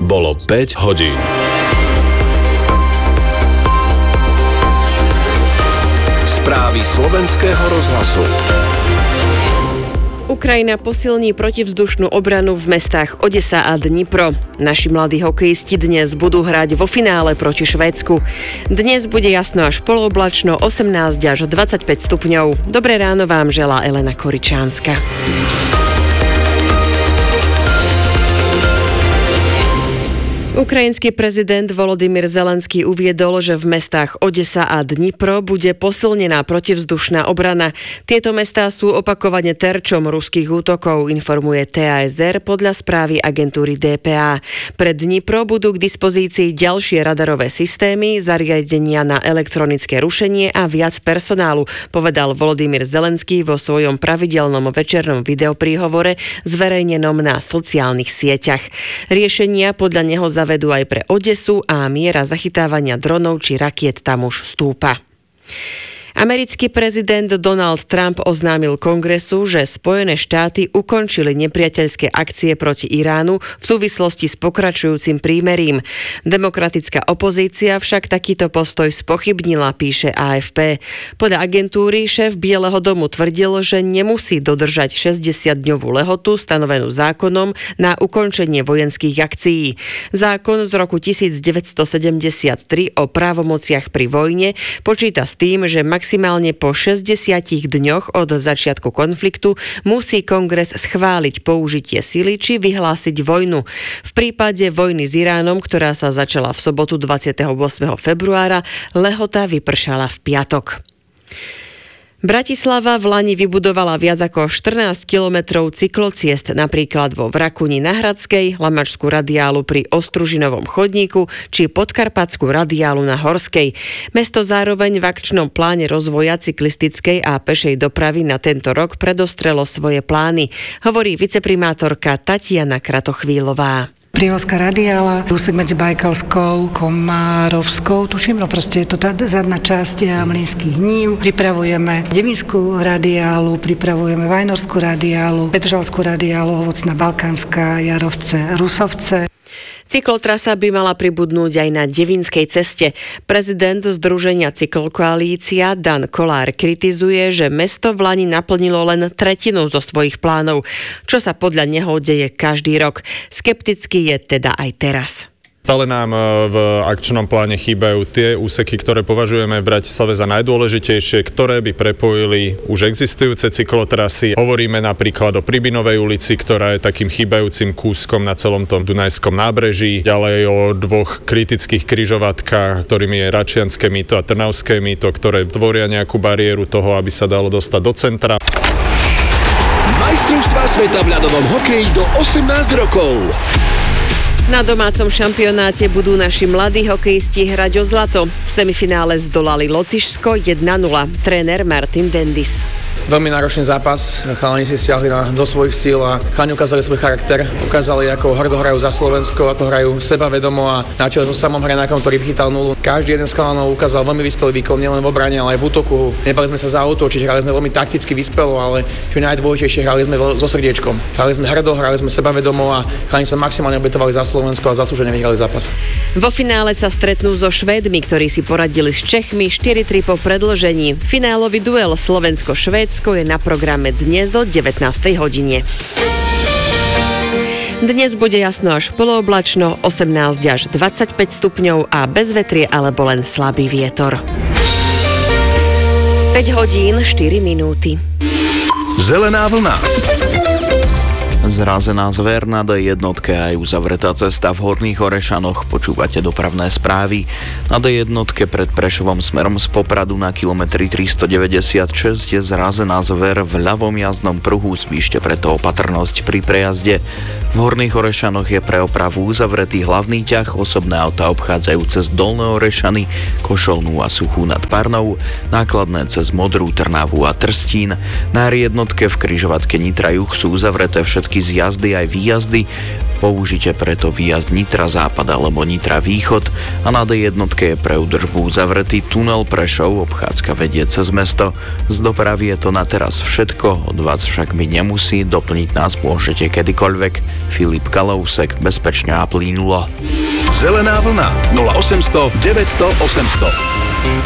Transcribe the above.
Bolo 5 hodín. Správy slovenského rozhlasu. Ukrajina posilní protivzdušnú obranu v mestách Odesa a Dnipro. Naši mladí hokejisti dnes budú hrať vo finále proti Švédsku. Dnes bude jasno až polooblačno, 18 až 25 stupňov. Dobré ráno vám želá Elena Koričánska. Ukrajinský prezident Volodymyr Zelenský uviedol, že v mestách Odesa a Dnipro bude posilnená protivzdušná obrana. Tieto mestá sú opakovane terčom ruských útokov, informuje TASR podľa správy agentúry DPA. Pre Dnipro budú k dispozícii ďalšie radarové systémy, zariadenia na elektronické rušenie a viac personálu, povedal Volodymyr Zelenský vo svojom pravidelnom večernom videopríhovore zverejnenom na sociálnych sieťach. Riešenia podľa neho vedú aj pre Odesu a miera zachytávania dronov či rakiet tam už stúpa. Americký prezident Donald Trump oznámil Kongresu, že Spojené štáty ukončili nepriateľské akcie proti Iránu v súvislosti s pokračujúcim prímerím. Demokratická opozícia však takýto postoj spochybnila, píše AFP. Podľa agentúry šéf Bieleho domu tvrdil, že nemusí dodržať 60-dňovú lehotu stanovenú zákonom na ukončenie vojenských akcií. Zákon z roku 1973 o právomociach pri vojne počíta s tým, že maximálne po 60 dňoch od začiatku konfliktu musí Kongres schváliť použitie sily či vyhlásiť vojnu. V prípade vojny s Iránom, ktorá sa začala v sobotu 28. februára, lehota vypršala v piatok. Bratislava v lani vybudovala viac ako 14 kilometrov cyklociest, napríklad vo Vrakuni na Hradskej, Lamačskú radiálu pri Ostružinovom chodníku či Podkarpatskú radiálu na Horskej. Mesto zároveň v akčnom pláne rozvoja cyklistickej a pešej dopravy na tento rok predostrelo svoje plány, hovorí viceprimátorka Tatiana Kratochvílová. Prievozka radiála, úsek medzi Bajkalskou, Komárovskou, tuším, proste je to tá zadná časť Mlynských nív. Pripravujeme Devinskú radiálu, pripravujeme Vajnorskú radiálu, Petržalskú radiálu, Ovocná Balkánska, Jarovce, Rusovce. Cyklotrasa by mala pribudnúť aj na Devinskej ceste. Prezident Združenia Cyklokoalícia Dan Kolár kritizuje, že mesto v lani naplnilo len tretinu zo svojich plánov, čo sa podľa neho deje každý rok. Skeptický je teda aj teraz. Stále nám v akčnom pláne chýbajú tie úseky, ktoré považujeme v Bratislave za najdôležitejšie, ktoré by prepojili už existujúce cyklotrasy. Hovoríme napríklad o Pribinovej ulici, ktorá je takým chýbajúcim kúskom na celom tom Dunajskom nábreží. Ďalej o dvoch kritických križovatkách, ktorými je Račianske mýto a Trnavské mýto, ktoré tvoria nejakú bariéru toho, aby sa dalo dostať do centra. Majstrovstvá sveta v ľadovom hokeji do 18 rokov. Na domácom šampionáte budú naši mladí hokejisti hrať o zlato. V semifinále zdolali Lotyšsko 1-0. Tréner Martin Dendis. Veľmi náročný zápas, chalani si stiahli do svojich síl a chalani ukázali svoj charakter, ukázali, ako hrdo hrajú za Slovensko, ako hrajú sebavedomo a na čele so samom Hrenákom, ktorý chytal nulu. Každý jeden z chalanov ukázal veľmi vyspelý výkon, nielen v obrane, ale aj v útoku. Nebali sme sa zaútočiť, hrali sme veľmi takticky vyspelo, ale čo najdôležitejšie, hrali sme so srdiečkom. Hrali sme hrdo, hrali sme sebavedomo a chalani sa maximálne obetovali za Slovensko a zaslúžene vyhrali zápas. Vo finále sa stretnú so Švédmi, ktorí si poradili s Čechmi 4-3 po predĺžení. Finálový duel Slovensko-Švédsko je na programe dnes o 19. hodine. Dnes bude jasno až polooblačno, 18 až 25 stupňov a bez vetrie alebo len slabý vietor. 5 hodín 4 minúty. Zelená vlna. Zrazená zver na D1 aj uzavretá cesta v Horných Orešanoch. Počúvate dopravné správy. Na D1 pred Prešovom smerom z Popradu na kilometri 396 je zrazená zver v ľavom jazdnom pruhu. Zvýšte preto opatrnosť pri prejazde. V Horných Orešanoch je pre opravu uzavretý hlavný ťah. Osobné auta obchádzajú cez Dolné Orešany, Košolnú a Suchú nad Parnou, nákladné cez Modrú, Trnavu a Trstín. Na R1 v križovatke Nitra Juh sú uzavreté všetky záväzky z jazdy aj výjazdy. Použite preto výjazd Nitra Západ alebo Nitra Východ a na D1 je pre údržbu uzavretý tunel Prešov, obchádzka vedie cez mesto. Z dopravy je to na teraz všetko, od vás však mi nemusí, doplniť nás môžete kedykoľvek. Filip Kalousek, bezpečne a plynulo. Zelená vlna 0800 900 800.